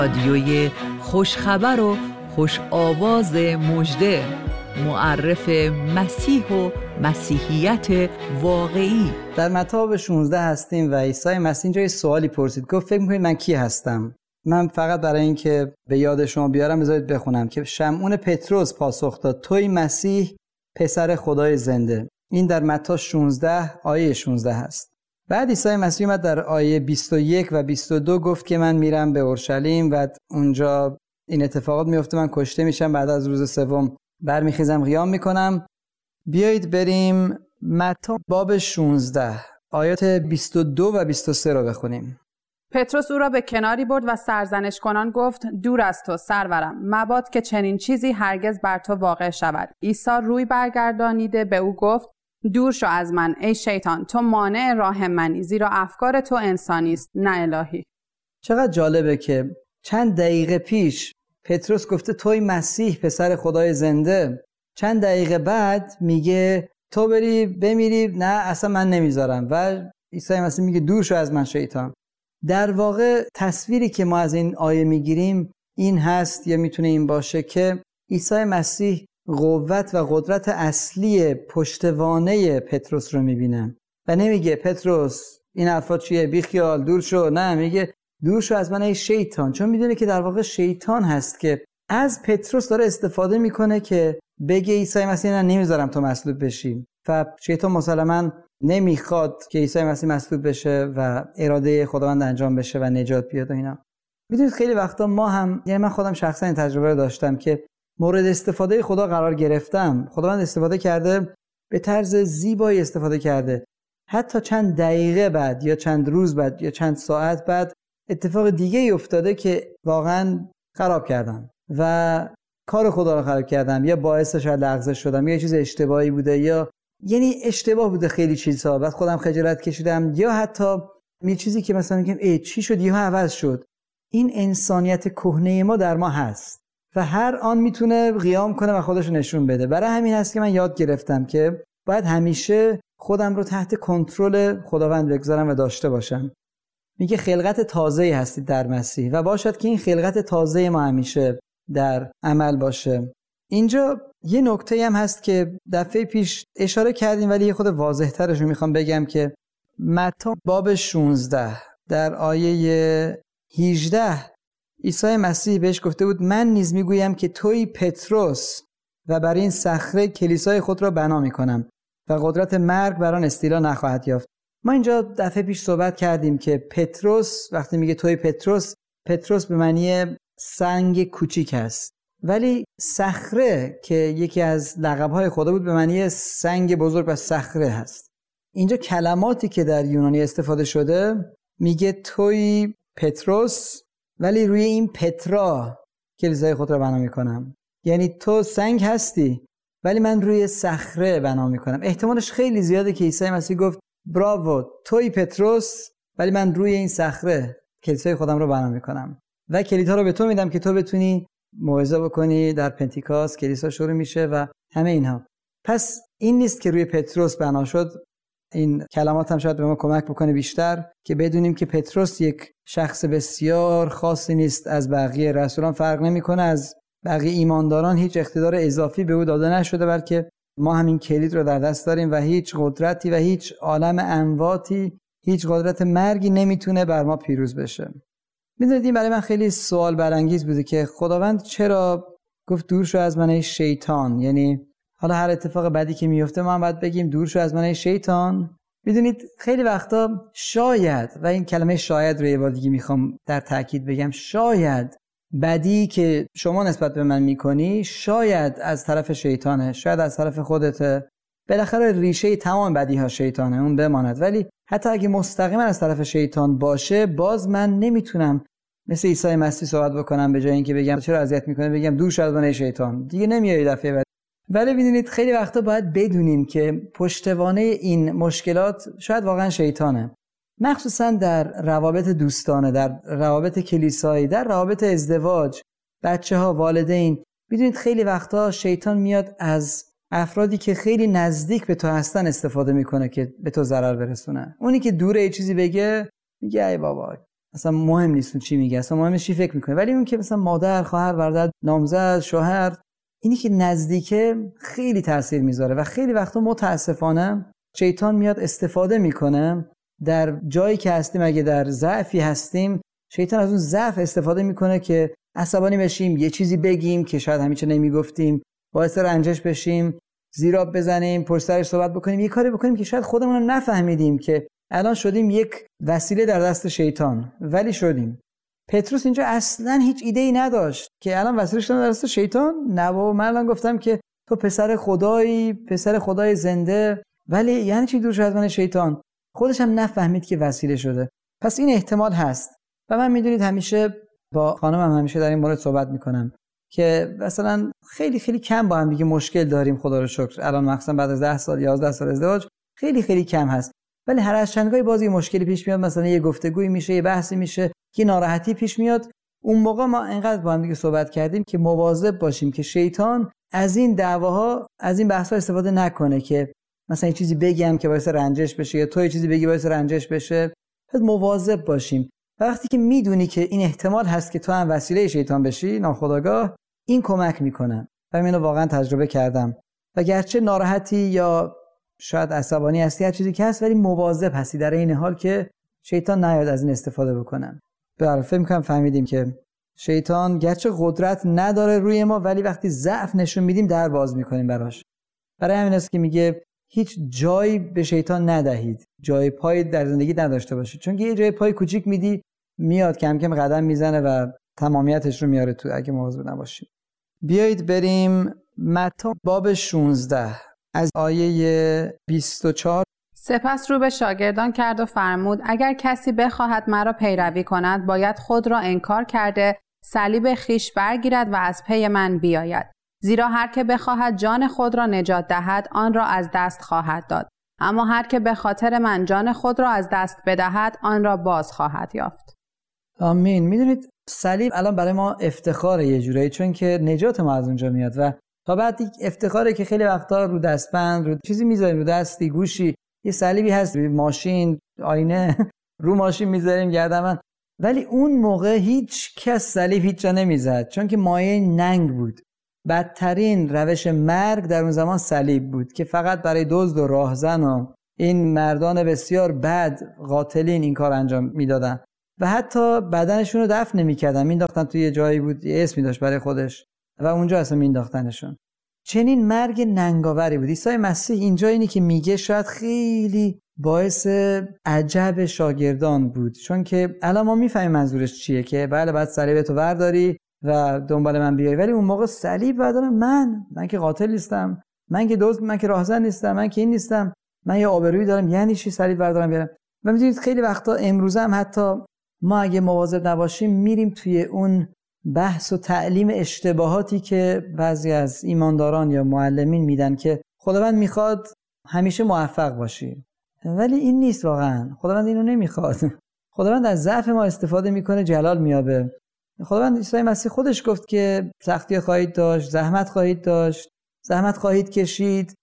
رادیوی خوشخبر و خوش آواز مژده، معرف مسیح و مسیحیت واقعی. در متی باب 16 هستیم و عیسی مسیح اینجا یه سوالی پرسید. گفت فکر می‌کنید من کی هستم؟ من فقط برای این که به یاد شما بیارم بذارید بخونم که شمعون پتروس پاسخ داد: توی مسیح پسر خدای زنده. این در متی 16 آیه 16 هست. بعد عیسی مسیح اومد در آیه 21 و 22 گفت که من میرم به اورشلیم و اونجا این اتفاقات میفته، من کشته میشم، بعد از روز سوم برمیخیزم قیام میکنم. بیایید بریم متی باب 16 آیات 22 و 23 رو بخونیم. پتروس او را به کناری برد و سرزنش کنان گفت: دور از تو سرورم، مباد که چنین چیزی هرگز بر تو واقع شود. عیسی روی برگردانیده به او گفت: دور شو از من ای شیطان، تو مانع راه منی، زیرا افکار تو انسانی است نه الهی. چقدر جالبه که چند دقیقه پیش پتروس گفته توی مسیح پسر خدای زنده، چند دقیقه بعد میگه تو بری بمیری، نه اصلا من نمیذارم. و عیسی مسیح میگه دور شو از من شیطان. در واقع تصویری که ما از این آیه میگیریم این هست، یا میتونه این باشه که عیسی مسیح قوت و قدرت اصلی پشتوانه پتروس رو میبینه و نمیگه پتروس این حرفا چیه، بی خیال دور شو، نه، میگه دور شو از من ای شیطان، چون میدونه که در واقع شیطان هست که از پتروس داره استفاده میکنه که بگه عیسی مسیح نه نمیذارم تو مصلوب بشی. و شیطان مسلماً نمیخواد که عیسی مسیح مصلوب بشه و اراده خداوند انجام بشه و نجات بیاد و اینا. میدونید خیلی وقتا ما هم، یعنی من خودم شخصا این تجربه رو داشتم که مورد استفاده خدا قرار گرفتم. خداوند استفاده کرده، به طرز زیبایی استفاده کرده. حتی چند دقیقه بعد یا چند روز بعد یا چند ساعت بعد اتفاق دیگه ای افتاده که واقعا خراب کردم و کار خدا رو خراب کردم، یا باعث شاید لغزش شدم، یا چیز اشتباهی بوده، یا یعنی اشتباه بوده خیلی چیزها، بعد خودم خجالت کشیدم، یا حتی می چیزی که مثلا میگم ای چی شد یهو عوض شد. این انسانیت کهنه ما در ما هست و هر آن میتونه قیام کنه و خودش نشون بده. برای همین هست که من یاد گرفتم که باید همیشه خودم رو تحت کنترل خداوند بگذارم و داشته باشم. میگه خلقت تازه‌ای هستید در مسیح و باشد که این خلقت تازه ما همیشه در عمل باشه. اینجا یه نکته هم هست که دفعه پیش اشاره کردیم ولی یه خود واضح‌ترش رو میخوام بگم که متی باب 16 در آیه 18 عیسی مسیح بهش گفته بود من نیز میگویم که توی پتروس و بر این صخره کلیسای خود را بنا میکنم و قدرت مرگ بر آن استیلا نخواهد یافت. ما اینجا دفعه پیش صحبت کردیم که پتروس وقتی میگه توی پتروس، پتروس به معنی سنگ کوچیک است، ولی صخره که یکی از لقب‌های خدا بود به معنی سنگ بزرگ و صخره هست. اینجا کلماتی که در یونانی استفاده شده میگه توی پتروس ولی روی این پترا کلیسای خود را بنا میکنم، یعنی تو سنگ هستی ولی من روی صخره بنا میکنم. احتمالش خیلی زیاده که عیسی مسیح گفت براوو توی پتروس ولی من روی این صخره کلیسای خودم رو بنا میکنم و کلیدها رو به تو میدم که تو بتونی موعظه بکنی. در پنتیکاست کلیسا شروع میشه و همه اینها. پس این نیست که روی پتروس بنا شد. این کلمات هم شاید به ما کمک بکنه بیشتر که بدونیم که پتروس یک شخص بسیار خاصی نیست، از بقیه رسولان فرق نمیکنه، از بقیه ایمانداران هیچ اقتدار اضافی به او داده نشده، بلکه ما همین کلید رو در دست داریم و هیچ قدرتی و هیچ عالم امواتی، هیچ قدرت مرگی نمیتونه بر ما پیروز بشه. میدونید این برای من خیلی سوال برانگیز بوده که خداوند چرا گفت دور شو از من ای شیطان؟ یعنی حالا هر اتفاق بدی که میفته ما هم باید بگیم دور شو از من ای شیطان؟ میدونید خیلی وقتا شاید، و این کلمه شاید رو یه بار دیگه میخوام در تاکید بگم، شاید بدی که شما نسبت به من میکنی شاید از طرف شیطانه، شاید از طرف خودته. بالاخره ریشه تمام بدی ها شیطانه، اون بماند. ولی حتی اگه مستقیما از طرف شیطان باشه باز من نمیتونم مثل عیسی مسیح صحبت بکنم، به جای اینکه بگم چرا اذیت میکنه بگم دور شو از من ای شیطان، دیگه نمیای دفعه بعد. ولی ببینید خیلی وقتا باید بدونیم که پشتوانه این مشکلات شاید واقعا شیطانه، مخصوصا در روابط دوستانه، در روابط کلیسایی، در روابط ازدواج، بچه‌ها، والدین. میدونید خیلی وقتا شیطان میاد از افرادی که خیلی نزدیک به تو هستن استفاده میکنه که به تو ضرر برسونه. اونی که دوره یه چیزی بگه میگه ای بابا اصلا مهم نیست چی میگه، اصلا مهم چی فکر میکنه. ولی اون که مثلا مادر، خواهر، برادر، نامزد، شوهر، اینی که نزدیکه خیلی تاثیر میذاره و خیلی وقتا متاسفانه شیطان میاد استفاده میکنه در جایی که هستیم. اگه در ضعفی هستیم، شیطان از اون ضعف استفاده میکنه که عصبانی بشیم، یه چیزی بگیم که شاید همیشه نمیگفتیم، باعث رنجش بشیم، زیراب بزنیم، پشت سرش صحبت بکنیم، یه کاری بکنیم که شاید خودمون رو نفهمیدیم که الان شدیم یک وسیله در دست شیطان، ولی شدیم. پتروس اینجا اصلا هیچ ایده‌ای نداشت که الان وسیله شدن در دست شیطان. نه بابا، من الان گفتم که تو پسر خدایی، پسر خدای زنده، ولی یعنی چی دور شد از من شیطان؟ خودش هم نفهمید که وسیله شده. پس این احتمال هست. و من میدونید همیشه با خانمم همیشه در این مورد صحبت میکنم که مثلا خیلی خیلی کم با هم دیگه مشکل داریم، خدا رو شکر. الان مثلا بعد از 10 سال 11 سال ازدواج خیلی خیلی کم هست، ولی هر از چندگاهی بازی مشکلی پیش میاد، مثلا یه گفتگویی میشه، یه بحثی میشه، یه ناراحتی پیش میاد. اون موقع ما انقدر با هم دیگه صحبت کردیم که مواظب باشیم که شیطان از این دعواها، از این بحث‌ها استفاده نکنه که مثلا یه چیزی بگم که باعث رنجش بشه یا تو یه چیزی بگی باعث رنجش بشه. پس مواظب باشیم. وقتی که میدونی که این احتمال هست که تو هم وسیله شیطان بشی ناخودآگاه، این کمک میکنه. و من اینو واقعا تجربه کردم. و گرچه ناراحتی یا شاید عصبانی هستی، هر چیزی که هست، ولی مواظب هستی در این حال که شیطان نیاد از این استفاده بکنه. برای فکر میکنم فهمیدیم که شیطان گرچه قدرت نداره روی ما، ولی وقتی ضعف نشون میدیم در باز میکنیم براش. برای همین است که میگه هیچ جایی به شیطان ندهید، جای پای در زندگی نداشته باشید، چون که یه جای پای کوچیک میدی میاد کم کم قدم میزنه و تمامیتش رو میاره تو اگه مواظب نباشید. بیایید بریم متی باب 16 از آیه 24. سپس رو به شاگردان کرد و فرمود اگر کسی بخواهد مرا پیروی کند باید خود را انکار کرده صلیب خویش برگیرد و از پی من بیاید. زیرا هر که بخواهد جان خود را نجات دهد آن را از دست خواهد داد، اما هر که به خاطر من جان خود را از دست بدهد آن را باز خواهد یافت. آمین. میدونید صلیب الان برای ما افتخاره یه جورایی، چون که نجات ما از اونجا میاد. و تا بعد افتخاره که خیلی وقتا رو دستبند، رو چیزی میذاریم، رو دستی، گوشی، یه صلیبی هست، روی ماشین، آینه رو ماشین میذاریم، گردن. ولی اون موقع هیچ کس صلیب هیچ جا نمیزد، چون که مایه ننگ بود. بدترین روش مرگ در اون زمان صلیب بود که فقط برای دزد و راهزن و این مردان بسیار بد قاتلین این کار انجام میدادن و حتی بدنشون رو دفن نمی‌کردن، مینداختن توی یه جایی بود، یه اسمی داشت برای خودش و اونجا اصلا مینداختنشون. چنین مرگ ننگاوری بود. عیسی مسیح اینجا اینی که میگه شاید خیلی باعث عجب شاگردان بود، چون که الان ما میفهمیم منظورش چیه که بله بعد صلیبتو برداری و دنبال من بیای، ولی اون موقع صلیب بردارم من که قاتل نیستم، من که دزد، من که راهزن نیستم، من که این نیستم، من یه آبرویی دارم، یعنی چی صلیب بردارم بیارم؟ و میدونید خیلی وقتا امروزه هم حتی ما اگه مواظب نباشیم میریم توی اون بحث و تعلیم اشتباهاتی که بعضی از ایمانداران یا معلمین میدن که خداوند میخواد همیشه موفق باشی، ولی این نیست واقعا. خداوند اینو نمیخواد. خداوند از ضعف ما استفاده میکنه، جلال میابه. خداوند عیسی مسیح خودش گفت که سختی خواهید داشت، زحمت خواهید داشت، زحمت خواهید کشید،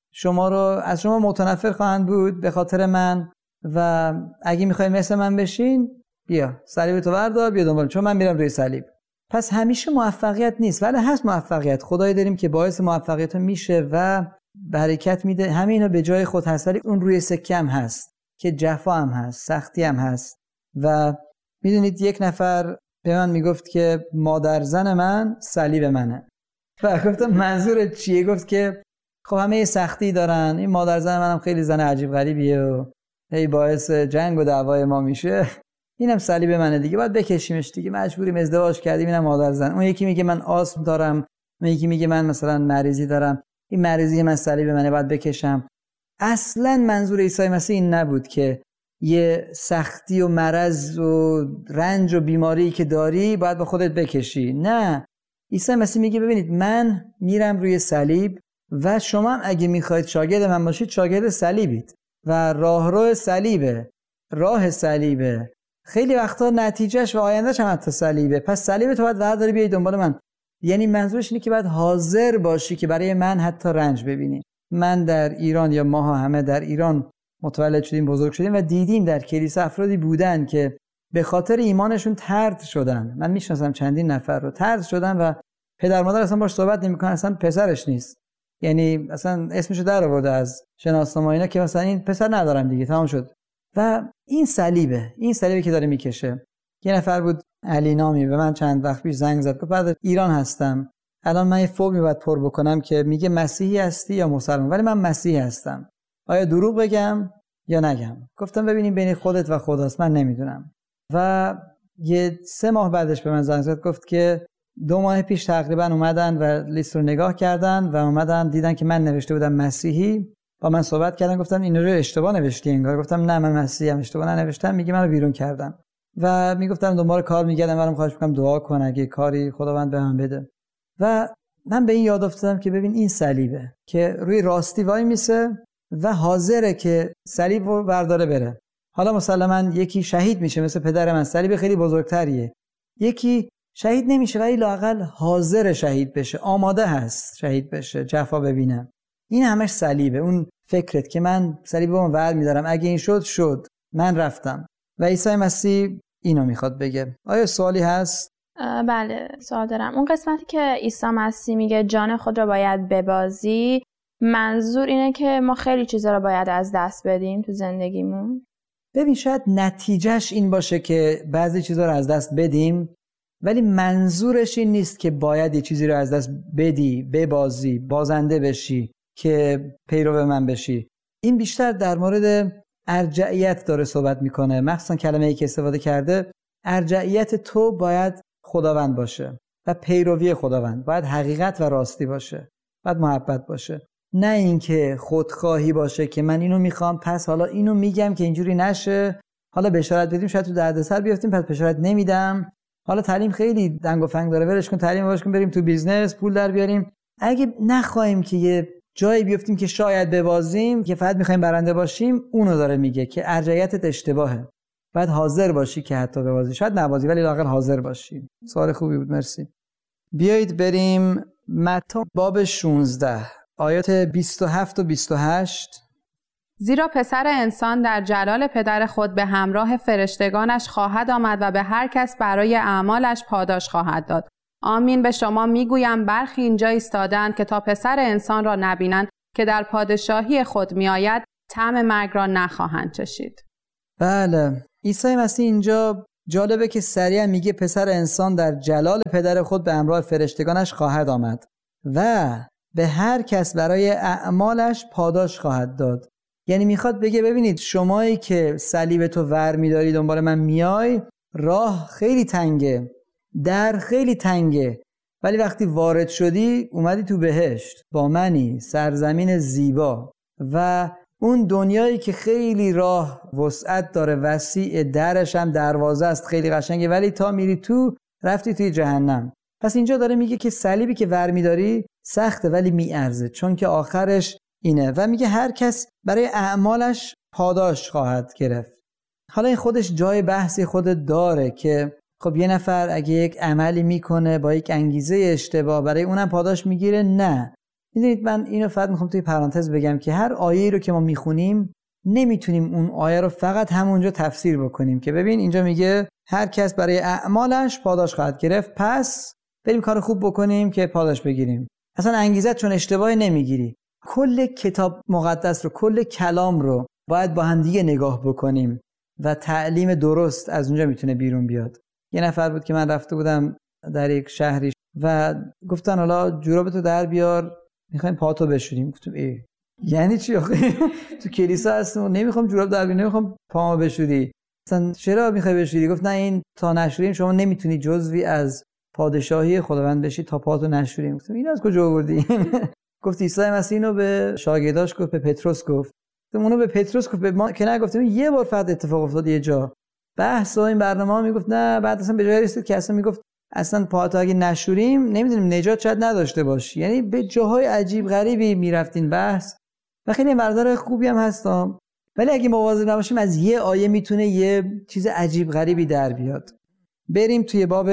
از شما متنفر خواهند بود به خاطر من و اگه میخوای مثل من بشین بیا صلیب تو بردار بیا دنبالم، چون من میرم روی صلیب. پس همیشه موفقیت نیست، ولی هست موفقیت. خدایی داریم که باعث موفقیت میشه و برکت میده. همینو به جای خود هست، ولی اون روی سکه هم هست که جفا هم هست، سختی هم هست. و میدونید یک نفر به من میگفت که مادر زن من صلیب منه و گفتم منظورت چیه؟ گفت که خب همه یه سختی دارن، این مادر زن منم خیلی زن عجیب غریبیه و هی باعث جنگ و دعوای ما میشه، اینم صلیب منه دیگه، باید بکشیمش دیگه، مجبوریم، ازدواج کردیم، اینم مادر زن. اون یکی میگه من آسم دارم، اون یکی میگه من مثلا مریضی دارم، این مریضی من صلیب منه باید بکشم. اصلا منظور عیسی مسیح این نبود که یه سختی و مرض و رنج و بیماری که داری باید با خودت بکشی. نه، عیسی مسیح میگه ببینید من میرم روی صلیب و شما هم اگه میخواید شاگرد من باشید شاگرد صلیبید و راهرو صلیبه، راه صلیبه، خیلی وقتا نتیجهش و آیندهش هم حتی صلیبه. پس صلیب تو باید برداری بیای دنبال من. یعنی منظورش اینه که باید حاضر باشی که برای من حتی رنج ببینی. من در ایران یا ما همه در ایران متولد شدیم، بزرگ شدیم و دیدیم در کلیسا افرادی بودن که به خاطر ایمانشون طرد شدن. من میشناسم چندین نفر رو طرد شدن و پدر مادر اصلا باش صحبت نمیکنن، اصلا پسرش نیست، یعنی اصلا اسمشو در آورده از شناسنامه اینا که مثلا این پسر ندارم دیگه، تمام شد. و این صلیبه که داره میکشه. یه نفر بود علی نامی به من چند وقت پیش زنگ زد، گفت بعد ایران هستم، الان من یه فرمی باید پر بکنم که میگه مسیحی هستی یا مسلمان، ولی من مسیحی هستم، آیا دروغ بگم یا نگم؟ گفتم ببینیم بین خودت و خداست، من نمیدونم. و یه 3 ماه بعدش به من زنگ زد، گفت که 2 ماه پیش تقریبا اومدن و لیست رو نگاه کردن و اومدن دیدن که من نوشته بودم مسیحی، با من صحبت کردن، گفتم این رو اشتباه نوشتی انگار. گفتم نه من مسیحی ام، اشتباه ننوشتم. میگه منو بیرون کردن و میگفتن دنبال کار میگردم، منم خواهش میکنم دعا کن اگه کاری خداوند به من بده. و من به این یاد افتادم که ببین این صلیبه که روی راستی وای میسه و حاضره که صلیب رو برداره بره. حالا مسلماً یکی شهید میشه مثل پدر من، صلیب خیلی بزرگتریه، یکی شهید نمیشه ولی لااقل حاضر شهید بشه، آماده هست شهید بشه، جفا ببینه. این همش صلیبه، اون فکرت که من صلیبمو ور میدارم، اگه این شد من رفتم. و عیسی مسیح اینو میخواد بگه. آیا سوالی هست؟ بله سوال دارم. اون قسمتی که عیسی مسیح میگه جان خود را باید ببازی، منظور اینه که ما خیلی چیزا رو باید از دست بدیم تو زندگیمون؟ ببین شاید نتیجهش این باشه که بعضی چیزا رو از دست بدیم، ولی منظورش این نیست که باید یه چیزی رو از دست بدی، ببازی، بازنده بشی که پیرو من بشی. این بیشتر در مورد ارجعیت داره صحبت میکنه، مخصوصا کلمه‌ای که استفاده کرده، ارجعیت تو باید خداوند باشه و پیروی خداوند باید حقیقت و راستی باشه، باید محبت باشه، نه اینکه خودخواهی باشه که من اینو میخوام پس حالا اینو میگم که اینجوری نشه، حالا بشارت بدیم شاید تو دردسر بیافتیم پس بشارت نمیدم، حالا تعلیم خیلی دنگ و فنگ داره ولش کن، تعلیم واش کن بریم تو بیزنس پول در بیاریم. اگه نخوایم که یه جایی بیافتیم که شاید ببازیم که فقط میخوایم برنده باشیم، اونو داره میگه که ارجعیتت اشتباهه، باید حاضر باشی که حتی ببازی، شاید نبازی ولی لااقل حاضر باشی. سوال خوبی بود، مرسی. بیایید بریم متی باب 16 آیات 27 و 28. زیرا پسر انسان در جلال پدر خود به همراه فرشتگانش خواهد آمد و به هر کس برای اعمالش پاداش خواهد داد. آمین به شما میگویم برخی اینجا ایستادند که تا پسر انسان را نبینند که در پادشاهی خود میآید طعم مرگ را نخواهند چشید. بله، عیسی مسیح اینجا جالبه که سریعا میگه پسر انسان در جلال پدر خود به همراه فرشتگانش خواهد آمد و به هر کس برای اعمالش پاداش خواهد داد. یعنی میخواد بگه ببینید شمایی که صلیب تو ور میداری دنبال من میای، راه خیلی تنگه، در خیلی تنگه، ولی وقتی وارد شدی اومدی تو بهشت با منی، سرزمین زیبا و اون دنیایی که خیلی راه وسعت داره، وسیع، درش هم دروازه است، خیلی قشنگه، ولی تا میری تو رفتی توی جهنم. پس اینجا داره میگه که صلیبی که ور میداری سخته ولی میارزه، چون که آخرش اینه. و میگه هر کس برای اعمالش پاداش خواهد گرفت. حالا این خودش جای بحثی خود داره که خب یه نفر اگه یک عملی میکنه با یک انگیزه اشتباه برای اونم پاداش میگیره؟ نه. میدونید من اینو فقط میخوام توی پرانتز بگم که هر آیه‌ای رو که ما میخونیم نمیتونیم اون آیه رو فقط همونجا تفسیر بکنیم که ببین اینجا میگه هر کس برای اعمالش پاداش خواهد گرفت، پس بریم کار خوب بکنیم که پاداش بگیریم. اصلا انگیزت چون اشتباهی نمیگیری. کل کتاب مقدس رو، کل کلام رو باید با هم دیگه نگاه بکنیم و تعلیم درست از اونجا میتونه بیرون بیاد. یه نفر بود که من رفته بودم در یک شهری و گفتن حالا جورابتو در بیار، میخوایم پاتو بشوریم. گفتم یعنی چی آخه؟ تو کلیسا هستم و نمیخوام جوراب در بیارم، نمیخوام پامو بشوری. اصلا چرا میخوای بشوری؟ گفت نه این تا نشوریم شما نمیتونی جزوی از پادشاهی خداوند بشی تا پاتو نشوریم. گفتم این از کجا آوردی؟ گفت عیسی مسیح اینو به شاگرداش گفت، به پتروس گفت. گفتم اونو به پتروس گفت، به ما که نگفتم. یه بار فقط اتفاق افتاد یه جا بحث و این برنامه میگفت نه، بعد اصلا به جای رسید که اصلا میگفت اصلا پاتو اگه نشوریم نمیدونیم نجات شاید نداشته باشی. یعنی به جاهای عجیب غریبی میرفتین بحث و خیلی مقدار خوبی هم هستم، ولی اگه مواظب نباشیم از یه آیه میتونه یه چیز عجیب غریبی در بیاد. بریم توی باب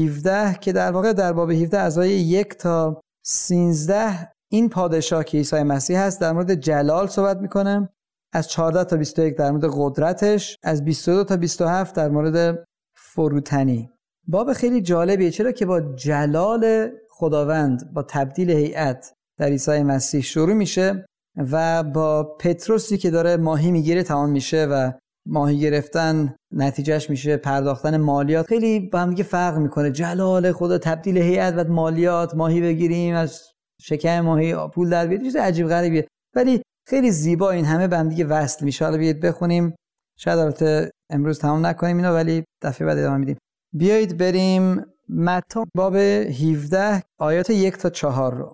17 که در واقع در باب 17 از آیه 1 تا 13 این پادشاه که عیسی مسیح هست در مورد جلال صحبت میکنه از 14 تا 21 در مورد قدرتش، از 22 تا 27 در مورد فروتنی. باب خیلی جالبیه، چرا که با جلال خداوند، با تبدیل هیئت در عیسی مسیح شروع میشه و با پتروسی که داره ماهی میگیره تمام میشه و ماهی گرفتن نتیجهش میشه پرداختن مالیات. خیلی با هم دیگه فرق میکنه، جلال خدا، تبدیل هیئت و مالیات، ماهی بگیریم از شکم ماهی پول در بیاد، چیز عجیب غریبیه ولی خیلی زیبا این همه به هم دیگه وصل میشه. حالا بیاید بخونیم، شاید البته امروز تمام نکنیم اینو ولی دفعه بعد ادامه میدیم. بیایید بریم متی باب 17 آیات 1 تا 4 رو.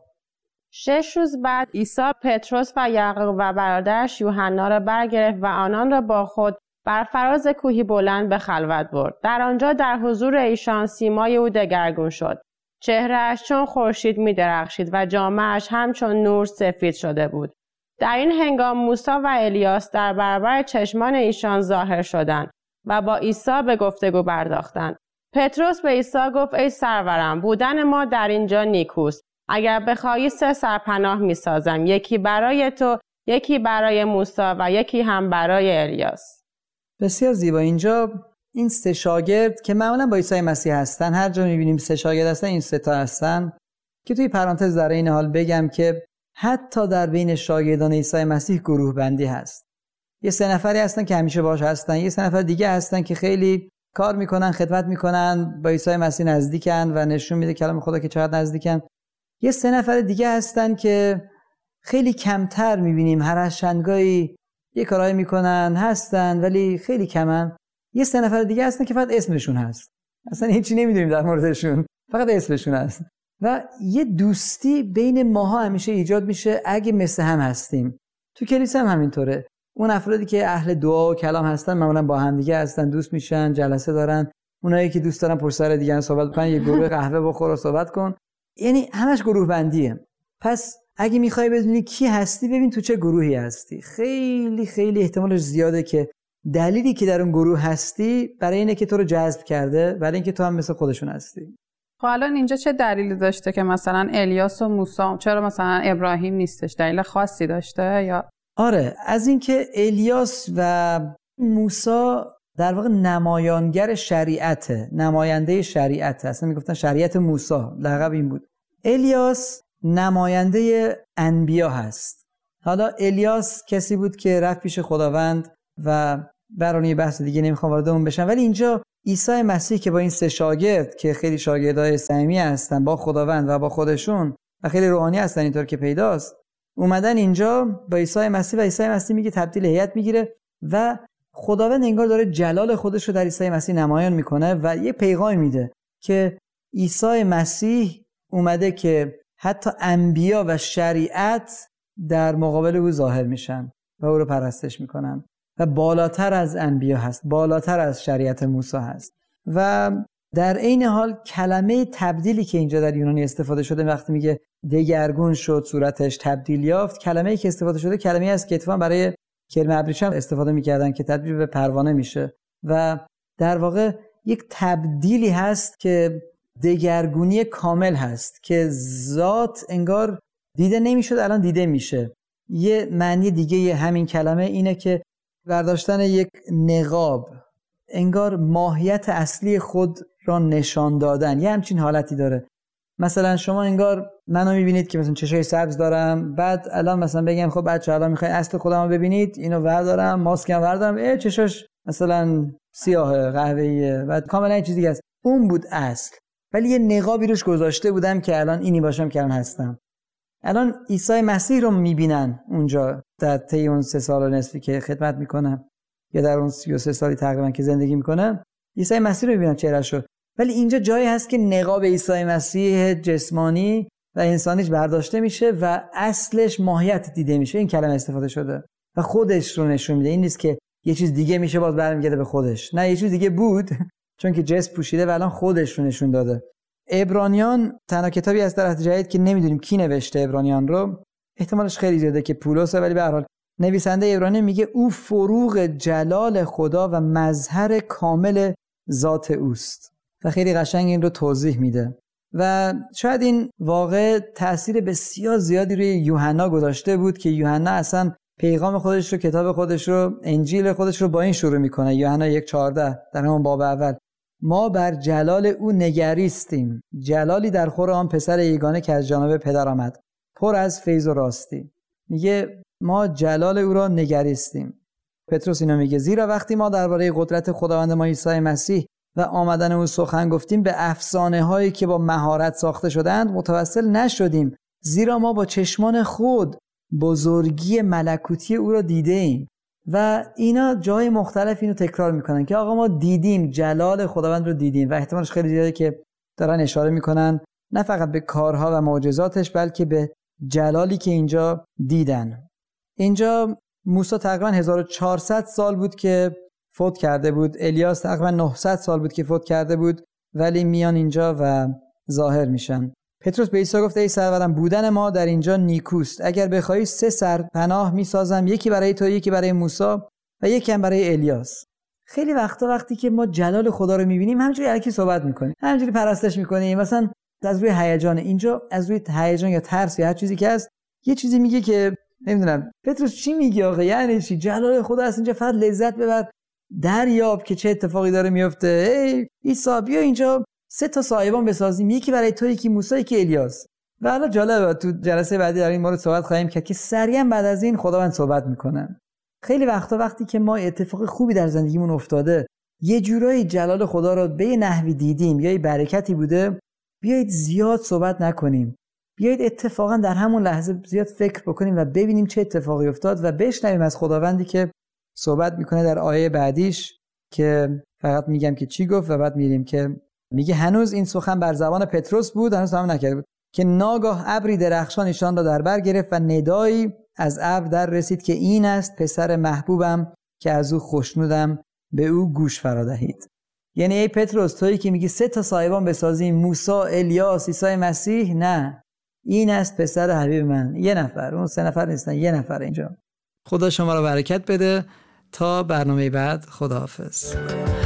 6 روز بعد عیسی پتروس و یعقوب و برادرش یوحنا را برگرفت و آنان را با خود بر فراز کوهی بلند به خلوت برد. در آنجا در حضور ایشان سیمای او دگرگون شد. چهره‌اش چون خورشید می‌درخشید و جامه‌اش همچون نور سفید شده بود. در این هنگام موسی و الیاس در برابر چشمان ایشان ظاهر شدند و با عیسی به گفتگو پرداختند. پتروس به عیسی گفت ای سرورم، بودن ما در اینجا نیکوست. اگر بخواهی 3 سرپناه می‌سازم، یکی برای تو، یکی برای موسی و یکی هم برای الیاس. بسیار زیبا. اینجا این 3 شاگرد که معمولا با عیسی مسیح هستن، هر جا می‌بینیم 3 شاگرد هستن، این 3 تا هستن که توی پرانتز در این حال بگم که حتی در بین شاگردان عیسی مسیح گروه بندی هست. یه 3 نفری هستن که همیشه باهاش هستن، یه 3 نفر دیگه هستن که خیلی کار میکنن، خدمت میکنن، با عیسی مسیح نزدیکن و نشون میده کلام خدا که چقدر نزدیکن. یه 3 نفر دیگه هستن که خیلی کمتر میبینیم، هر از چندگاهی یه کارایی میکنن، هستن ولی خیلی کمن. یه 3 نفر دیگه هستن که فقط اسمشون هست، اصلا هیچی نمیدونیم در موردشون، فقط اسمشون هست. و یه دوستی بین ماها همیشه ایجاد میشه اگه مثل هم هستیم. تو کلیسا هم همینطوره. اون افرادی که اهل دعا و کلام هستن معمولا با هم دیگه هستن، دوست میشن، جلسه دارن. اونایی که دوست دارن پشت سر دیگه صحبت کنن، یه گروه قهوه بخور و صحبت کن. یعنی همش گروه بندیه. پس اگه میخوای بدونی کی هستی، ببین تو چه گروهی هستی. خیلی خیلی احتمالش زیاده که دلیلی که در اون گروه هستی برای اینه که تو رو جذب کرده، برای اینکه تو هم مثل خودشون هستی. خب الان اینجا چه دلیلی داشته که مثلا الیاس و موسی، چرا مثلا ابراهیم نیستش؟ دلیل خاصی داشته یا؟ آره، از اینکه الیاس و موسی در واقع نمایانگر شریعته، نماینده شریعته. اصلا میگفتن شریعت موسی، لقب این بود. الیاس نماینده انبیا هست. حالا الیاس کسی بود که رفت پیش خداوند و برای یه بحث دیگه نمیخوام وارد اون بشم، ولی اینجا عیسی مسیح که با این 3 شاگرد که خیلی شاگردای صمیمی هستن با خداوند و با خودشون و خیلی روحانی هستن اینطور که پیداست، اومدن اینجا با عیسی مسیح و عیسی مسیح میگه تبدیل هیئت میگیره و خداوند انگار داره جلال خودش رو در عیسی مسیح نمایان میکنه و یه پیغام میده که عیسی مسیح اومده که حتی انبیا و شریعت در مقابل او ظاهر میشن و او رو پرستش میکنن و بالاتر از انبیا هست، بالاتر از شریعت موسی هست. و در عین حال کلمه تبدیلی که اینجا در یونانی استفاده شده وقتی میگه دگرگون شد، صورتش تبدیل یافت، کلمه‌ای که استفاده شده کلمه‌ای است که اتفاقا برای کلمه ابریشم استفاده میکردن که تبدیل به پروانه میشه و در واقع یک تبدیلی هست که دگرگونی کامل هست که ذات انگار دیده نمیشد الان دیده میشه. یه معنی دیگه همین کلمه اینه که برداشتن یک نقاب، انگار ماهیت اصلی خود را نشان دادن، یه همچین حالتی داره. مثلا شما انگار منو میبینید که مثلا چشای سبز دارم، بعد الان مثلا بگم خب بچه الان میخواین اصل خودمو ببینید، اینو وردارم، ماسکم وردارم، چشاش مثلا سیاه قهوه‌ایه، بعد کاملا چیز دیگه است. اون بود اصل، ولی یه نقابی روش گذاشته بودم که الان اینی باشم که الان هستم. الان عیسی مسیح رو میبینن اونجا در طی اون 3 سال و نصفی که خدمت میکنه یا در اون 33 سالی تقریبا که زندگی میکنه، عیسی مسیح رو میبینن چهرهشو. ولی اینجا جایی هست که نقاب عیسی مسیح جسمانی و انسانیش برداشته میشه و اصلش ماهیت دیده میشه. این کلمه استفاده شده و خودش رو نشون میده. این نیست که یه چیز دیگه میشه باز برمیگرده به خودش، نه، یه چیز دیگه بود چون که جسم پوشیده و الان خودش رو نشون داده. عبرانیان تنها کتابی از در عهد جدید که نمیدونیم کی نوشته عبرانیان رو، احتمالش خیلی زیاده که پولسه، ولی به هر حال نویسنده عبرانیان میگه او فروغ جلال خدا و مظهر کامل ذات اوست و خیلی قشنگ این رو توضیح میده. و شاید این واقع تأثیر بسیار زیادی روی یوحنا گذاشته بود که یوحنا اصلا پیغام خودش رو، کتاب خودش رو، انجیل خودش رو با این شروع میکنه. یوحنا 1:14 در همون باب اول، ما بر جلال او نگریستیم، جلالی در خور آن پسر یگانه که از جانب پدر آمد، پر از فیض و راستی. میگه ما جلال او را نگریستیم. پتروس اینو میگه زیرا وقتی ما درباره قدرت خداوند ما عیسی مسیح و آمدن او سخن گفتیم، به افسانه هایی که با مهارت ساخته شدند متوسل نشدیم، زیرا ما با چشمان خود بزرگی ملکوتی او را دیده ایم. و اینا جای مختلف اینو تکرار میکنن که آقا ما دیدیم، جلال خداوند رو دیدیم. و احتمالش خیلی زیاده که دارن اشاره میکنن نه فقط به کارها و معجزاتش، بلکه به جلالی که اینجا دیدن. اینجا موسی تقریبا 1400 سال بود که فوت کرده بود، الیاس تقریبا 900 سال بود که فوت کرده بود، ولی میان اینجا و ظاهر میشن. پتروس به عیسی گفت ای سرورم، بودن ما در اینجا نیکوست. اگر بخوای 3 سرپناه میسازم، یکی برای تو، یکی برای موسی و یکی هم برای الیاس. خیلی وقتی که ما جلال خدا رو میبینیم همینجوری الکی صحبت میکنیم، همینجوری پرستش میکنیم، مثلا از روی هیجان. اینجا از روی هیجان یا ترس یا هر چیزی که هست یه چیزی میگه که نمیدونم پتروس چی میگه آقا، یعنی چی؟ جلال خدا هست اینجا، فقط لذت ببر، دریاب که چه اتفاقی داره میفته. ای عیسی بیا اینجا 3 سایبان بسازیم، یکی برای تو، یکی موسی، یکی الیاس. و حالا جالبه تو جلسه بعدی در این مورد صحبت خواهیم کرد که سریعا بعد از این خداوند صحبت میکنه. خیلی وقتی که ما اتفاق خوبی در زندگیمون افتاده، یه جورایی جلال خدا رو به نحوی دیدیم یا برکتی بوده، بیایید زیاد صحبت نکنیم، بیایید اتفاقا در همون لحظه زیاد فکر بکنیم و ببینیم چه اتفاقی افتاد و بشنویم از خداوندی که صحبت میکنه در آیه بعدیش، که فقط میگم که چی گفت و بعد میریم که میگه هنوز این سخن بر زبان پتروس بود، هنوز تمام نکرده بود که ناگاه ابری درخشان ایشان را در بر گرفت و ندایی از ابر در رسید که این است پسر محبوبم که از او خوشنودم، به او گوش فرا دهید. یعنی ای پتروس، تویی که میگی 3 سایبان بسازیم، موسی، الیاس، عیسی مسیح، نه، این است پسر حبیب من. 1 نفر، اون 3 نفر نیستن، 1 نفر اینجا. خدا شما را برکت بده. تا برنامه بعد، خداحافظ.